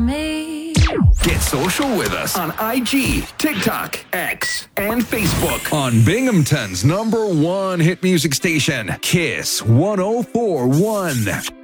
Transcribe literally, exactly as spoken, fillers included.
Me. Get social with us on I G, TikTok, X, and Facebook on Binghamton's number one hit music station, Kiss one oh four point one.